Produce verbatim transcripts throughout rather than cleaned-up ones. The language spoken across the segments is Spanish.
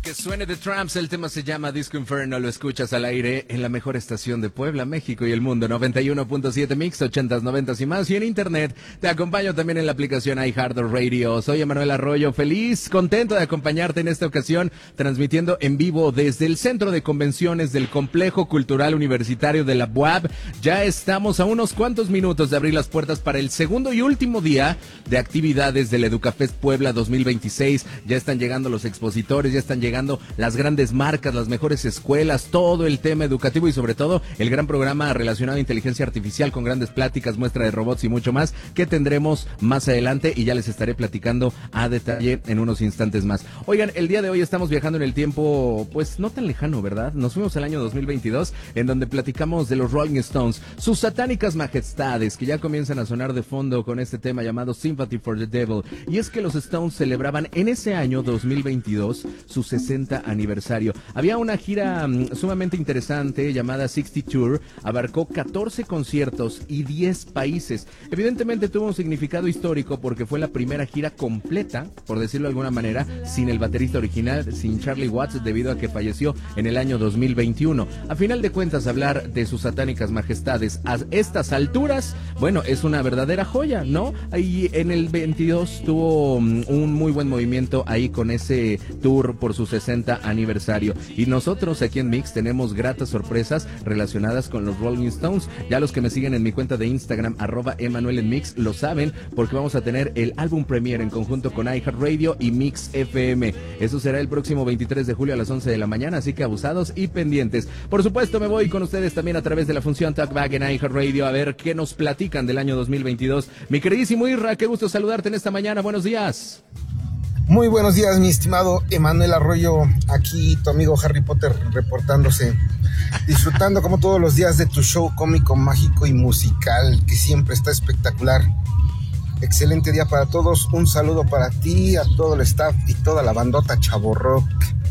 Que suene The Tramps, el tema se llama Disco Inferno, lo escuchas al aire en la mejor estación de Puebla, México y el mundo, noventa y uno punto siete Mix, ochentas, noventas y más, y en internet. Te acompaño también en la aplicación iHeartRadio. Soy Emanuel Arroyo, feliz, contento de acompañarte en esta ocasión, transmitiendo en vivo desde el Centro de Convenciones del Complejo Cultural Universitario de la B U A B. Ya estamos a unos cuantos minutos de abrir las puertas para el segundo y último día de actividades del EducaFest Puebla dos mil veintiséis. Ya están llegando los expositores, ya están llegando las grandes marcas, las mejores escuelas, todo el tema educativo y sobre todo el gran programa relacionado a inteligencia artificial con grandes pláticas, muestra de robots y mucho más que tendremos más adelante y ya les estaré platicando a detalle en unos instantes más. Oigan, el día de hoy estamos viajando en el tiempo, pues no tan lejano, ¿verdad? Nos fuimos al año dos mil veintidós, en donde platicamos de los Rolling Stones, sus satánicas majestades que ya comienzan a sonar de fondo con este tema llamado Sympathy for the Devil. Y es que los Stones celebraban en ese año dos mil veintidós su sesenta aniversario. Había una gira um, sumamente interesante llamada sesenta Tour, abarcó catorce conciertos y diez países. Evidentemente tuvo un significado histórico porque fue la primera gira completa, por decirlo de alguna manera, sin el baterista original, sin Charlie Watts, debido a que falleció en el año dos mil veintiuno. A final de cuentas, hablar de sus satánicas majestades a estas alturas, bueno, es una verdadera joya, ¿no? Ahí en el veintidós tuvo um, un muy buen movimiento ahí con ese tour por sus sesenta aniversario. Y nosotros aquí en Mix tenemos gratas sorpresas relacionadas con los Rolling Stones. Ya los que me siguen en mi cuenta de Instagram, arroba Emanuel en Mix, lo saben, porque vamos a tener el álbum premiere en conjunto con iHeartRadio y Mix F M. Eso será el próximo veintitrés de julio a las once de la mañana, así que abusados y pendientes. Por supuesto, me voy con ustedes también a través de la función Talkback en iHeartRadio a ver qué nos platican del año dos mil veintidós. Mi queridísimo Irra, qué gusto saludarte en esta mañana. Buenos días. Muy buenos días, mi estimado Emanuel Arroyo, aquí tu amigo Harry Potter reportándose, disfrutando como todos los días de tu show cómico, mágico y musical, que siempre está espectacular. Excelente día para todos, un saludo para ti, a todo el staff y toda la bandota Chavo Rock.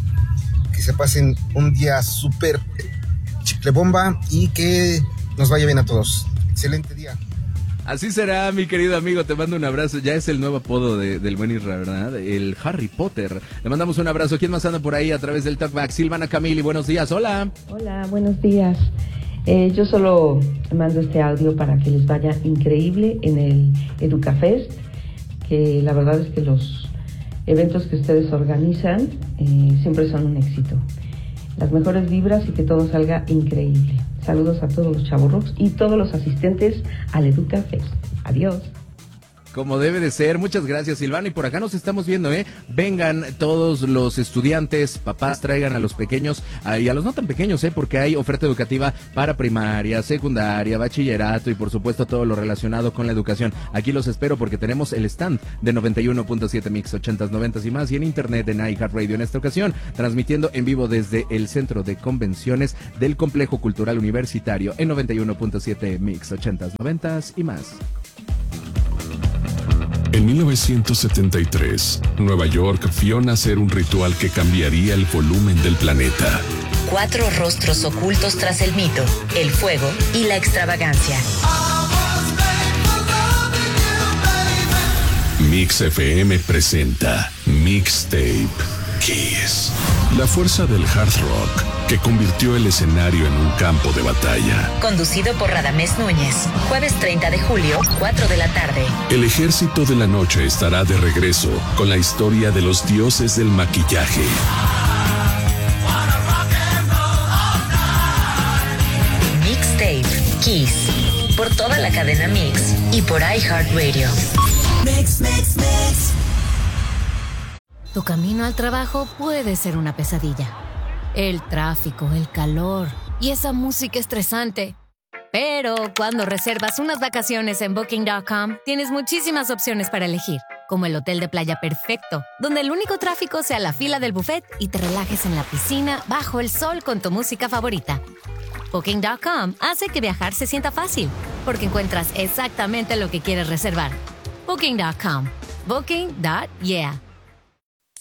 Que se pasen un día súper chicle bomba y que nos vaya bien a todos. Excelente día. Así será, mi querido amigo, te mando un abrazo. Ya es el nuevo apodo de, del buen Isra, ¿verdad? El Harry Potter. Le mandamos un abrazo. ¿Quién más anda por ahí a través del Talkback? Silvana Camili, buenos días, hola. Hola, buenos días. Eh, yo solo mando este audio para que les vaya increíble en el EducaFest, que la verdad es que los eventos que ustedes organizan eh, siempre son un éxito. Las mejores vibras y que todo salga increíble. Saludos a todos los chavorrocs y todos los asistentes al EducaFest. Adiós. Como debe de ser, muchas gracias, Silvana, y por acá nos estamos viendo, ¿eh? Vengan todos los estudiantes, papás, traigan a los pequeños uh, y a los no tan pequeños, ¿eh? Porque hay oferta educativa para primaria, secundaria, bachillerato y por supuesto todo lo relacionado con la educación. Aquí los espero porque tenemos el stand de noventa y uno punto siete Mix, ochentas, noventas y más, y en internet en iHeartRadio en esta ocasión, transmitiendo en vivo desde el Centro de Convenciones del Complejo Cultural Universitario en noventa y uno punto siete Mix, ochentas, noventas y más. En mil novecientos setenta y tres, Nueva York vio nacer un ritual que cambiaría el volumen del planeta. Cuatro rostros ocultos tras el mito, el fuego y la extravagancia. Mix F M presenta Mixtape Kiss. La fuerza del hard rock que convirtió el escenario en un campo de batalla. Conducido por Radamés Núñez. Jueves treinta de julio, cuatro de la tarde. El ejército de la noche estará de regreso con la historia de los dioses del maquillaje. Mixtape Kiss. Por toda la cadena Mix y por iHeartRadio. Mix, mix, mix. Tu camino al trabajo puede ser una pesadilla. El tráfico, el calor y esa música estresante. Pero cuando reservas unas vacaciones en Booking punto com, tienes muchísimas opciones para elegir, como el hotel de playa perfecto, donde el único tráfico sea la fila del buffet y te relajes en la piscina bajo el sol con tu música favorita. Booking punto com hace que viajar se sienta fácil, porque encuentras exactamente lo que quieres reservar. Booking punto com. Booking. Yeah.